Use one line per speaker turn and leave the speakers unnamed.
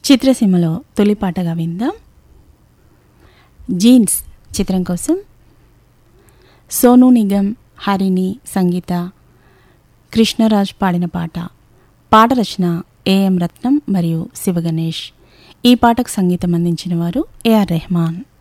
చిత్రసీమలో తొలి పాటగా విందాం. జీన్స్ చిత్రం కోసం సోనూ నిగమ్, హరిణి, సంగీత, కృష్ణరాజ్ పాడిన పాట. పాట రచన ఏఎం రత్నం మరియు శివగణేష్. ఈ పాటకు సంగీతం అందించిన వారు ఏఆర్ రెహమాన్.